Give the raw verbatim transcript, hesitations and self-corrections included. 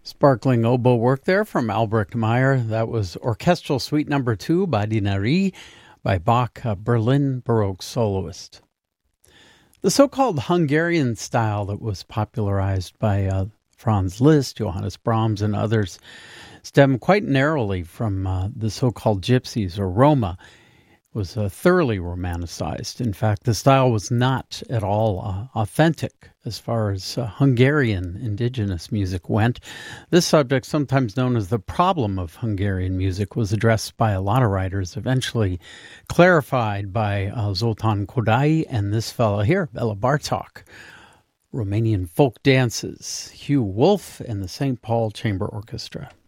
Sparkling oboe work there from Albrecht Meyer. That was Orchestral Suite Number Two by Dinari by Bach, a Berlin Baroque soloist. The so-called Hungarian style that was popularized by uh, Franz Liszt, Johannes Brahms, and others stemmed quite narrowly from uh, the so-called Gypsies or Roma. Was uh, thoroughly romanticized. In fact, the style was not at all uh, authentic as far as uh, Hungarian indigenous music went. This subject, sometimes known as the problem of Hungarian music, was addressed by a lot of writers, eventually clarified by uh, Zoltan Kodály and this fellow here, Béla Bartók. Romanian folk dances, Hugh Wolf and the Saint Paul Chamber Orchestra.